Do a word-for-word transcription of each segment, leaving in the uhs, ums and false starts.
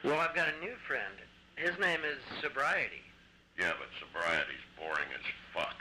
Well, I've got a new friend. His name is Sobriety. Yeah, but sobriety's boring as fuck.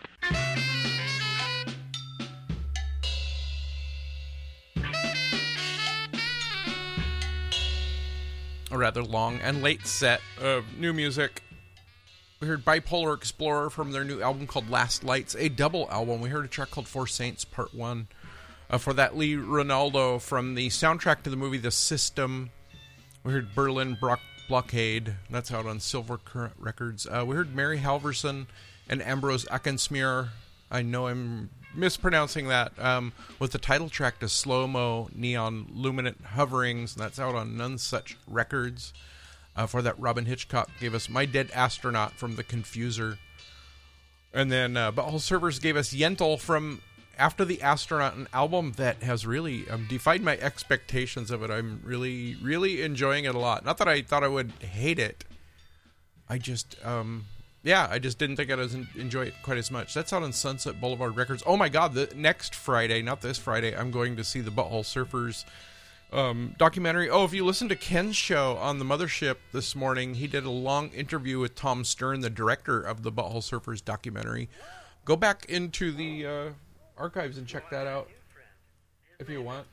A rather long and late set of new music. We heard Bipolar Explorer from their new album called Last Lights, a double album. We heard a track called Four Saints Part one. Uh, for that, Lee Ronaldo from the soundtrack to the movie The System. We heard Berlin Brock Blockade. That's out on Silver Current Records. Uh, we heard Mary Halverson and Ambrose Ackensmear. I know I'm mispronouncing that. Um, with the title track to Slow-Mo Neon Luminant Hoverings. And that's out on None Such Records. Uh, for that, Robin Hitchcock gave us My Dead Astronaut from The Confuser. And then uh, Butthole Surfers gave us Yentl from After the Astronaut, an album that has really um, defied my expectations of it. I'm really, really enjoying it a lot. Not that I thought I would hate it. I just, um, yeah, I just didn't think I'd enjoy it quite as much. That's out on Sunset Boulevard Records. Oh my God, the next Friday, not this Friday, I'm going to see the Butthole Surfers um, documentary. Oh, if you listen to Ken's show on the Mothership this morning, he did a long interview with Tom Stern, the director of the Butthole Surfers documentary. Go back into the uh, archives and check that out if you want.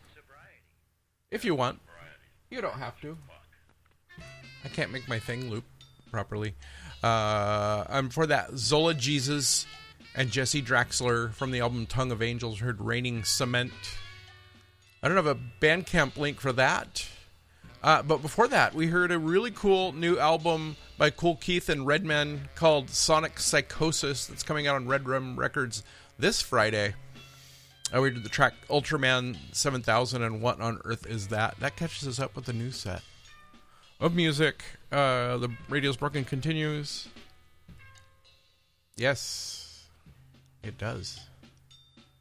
If you want. You don't have to. I can't make my thing loop properly. Uh, um, for that, Zola Jesus and Jesse Draxler from the album Tongue of Angels heard Raining Cement. I don't have a Bandcamp link for that. Uh, but before that, we heard a really cool new album by Kool Keith and Redman called Sonic Psychosis that's coming out on Red Rum Records this Friday. Uh, we did the track Ultraman seven thousand and What on Earth Is That? That catches us up with the new set of music. Uh, the Radio's Broken continues. Yes, it does.